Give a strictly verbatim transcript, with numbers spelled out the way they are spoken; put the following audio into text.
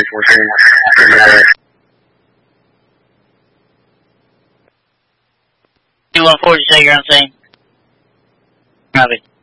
four three. two one four, you say you're on scene? Copy.